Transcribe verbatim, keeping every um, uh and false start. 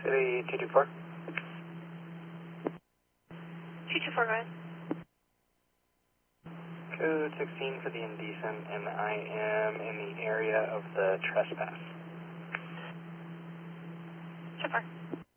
City two two four. two two four, go ahead. Code sixteen for the indecent, and I am in the area of the trespass. So far.